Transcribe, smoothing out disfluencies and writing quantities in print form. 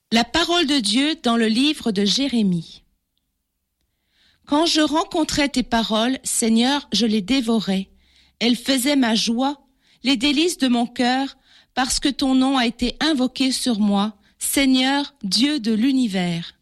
La parole de Dieu dans le livre de Jérémie. Quand je rencontrais tes paroles, Seigneur, je les dévorais. Elles faisaient ma joie, les délices de mon cœur, parce que ton nom a été invoqué sur moi, Seigneur, Dieu de l'univers.